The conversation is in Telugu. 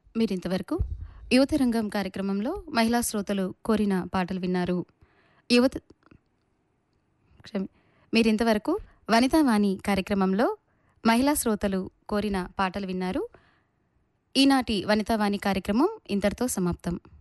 మీరింతవరకు యువతరంగం కార్యక్రమంలో మహిళా శ్రోతలు కోరిన పాటలు విన్నారు. యువత మీరింతవరకు వనితావాణి కార్యక్రమంలో మహిళా శ్రోతలు కోరిన పాటలు విన్నారు. ఈనాటి వనితావాణి కార్యక్రమం ఇంతటితో సమాప్తం.